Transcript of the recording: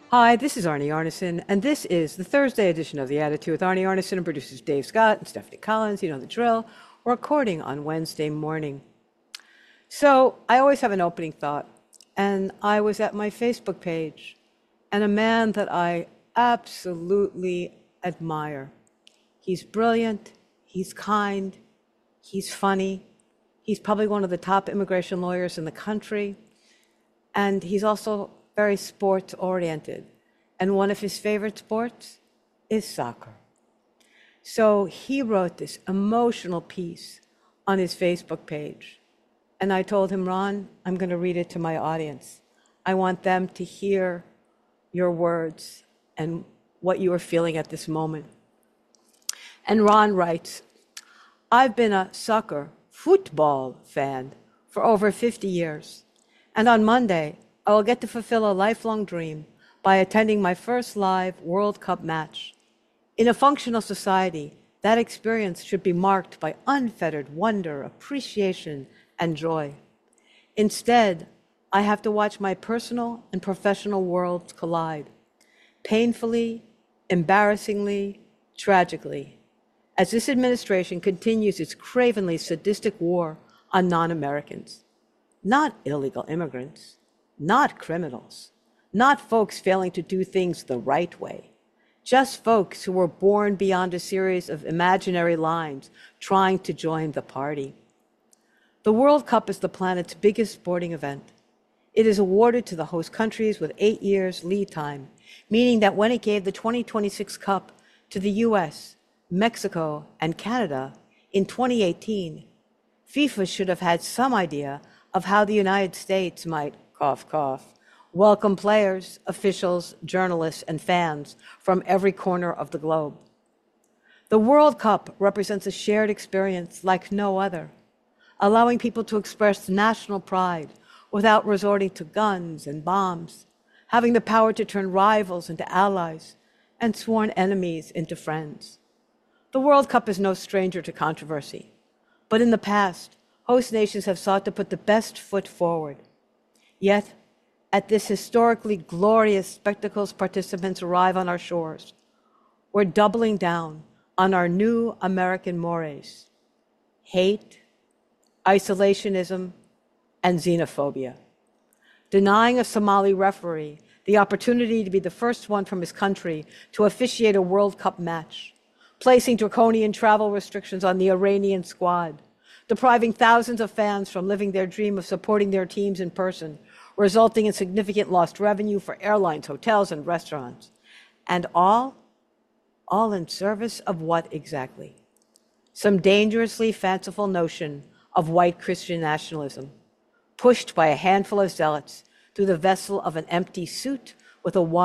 Hi, this is Arnie Arneson, and this is the Thursday edition of The Attitude with Arnie Arneson and producers Dave Scott and Stephanie Collins. You know the drill. We're recording on Wednesday morning. So I always have an opening thought, and I was at my Facebook page, and a man that I absolutely admire. He's brilliant, he's kind, he's funny, he's probably one of the top immigration lawyers in the country, and he's also very sports oriented. And one of his favorite sports is soccer. So he wrote this emotional piece on his Facebook page. And I told him, Ron, I'm going to read it to my audience. I want them to hear your words and what you are feeling at this moment. And Ron writes, I've been a soccer football fan for over 50 years. And on Monday, I will get to fulfill a lifelong dream by attending my first live World Cup match. In a functional society, that experience should be marked by unfettered wonder, appreciation, and joy. Instead, I have to watch my personal and professional worlds collide, painfully, embarrassingly, tragically, as this administration continues its cravenly sadistic war on non-Americans, not illegal immigrants, not criminals, not folks failing to do things the right way, just folks who were born beyond a series of imaginary lines trying to join the party. The World Cup is the planet's biggest sporting event. It is awarded to the host countries with 8 years lead time, meaning that when it gave the 2026 Cup to the US, Mexico, and Canada in 2018, FIFA should have had some idea of how the United States might, cough, cough, welcome players, officials, journalists, and fans from every corner of the globe. The World Cup represents a shared experience like no other, allowing people to express national pride without resorting to guns and bombs, having the power to turn rivals into allies and sworn enemies into friends. The World Cup is no stranger to controversy, but in the past, host nations have sought to put the best foot forward. Yet, at this historically glorious spectacle's participants arrive on our shores, we're doubling down on our new American mores: hate, isolationism, and xenophobia. Denying a Somali referee the opportunity to be the first one from his country to officiate a World Cup match, placing draconian travel restrictions on the Iranian squad, depriving thousands of fans from living their dream of supporting their teams in person, resulting in significant lost revenue for airlines, hotels, and restaurants. And all in service of what exactly? Some dangerously fanciful notion of white Christian nationalism, pushed by a handful of zealots through the vessel of an empty suit with a